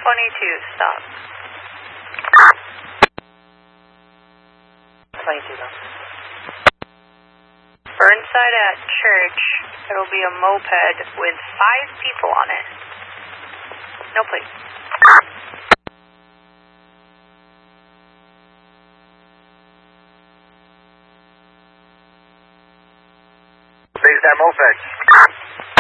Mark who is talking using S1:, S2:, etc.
S1: stop.
S2: 22 though.
S1: Burnside at Church. It'll be a moped with 5 people on it. No plate.
S3: There's that moped.